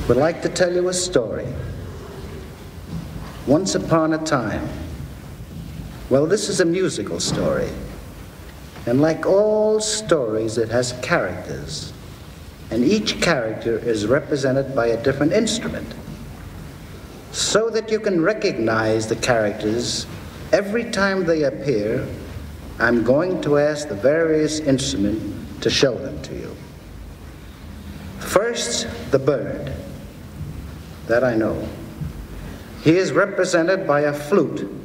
would like to tell you a story. Once upon a time. Well, this is a musical story. And like all stories, it has characters. And each character is represented by a different instrument. So that you can recognize the characters every time they appear, I'm going to ask the various instruments to show them to you. First, the bird. That I know. He is represented by a flute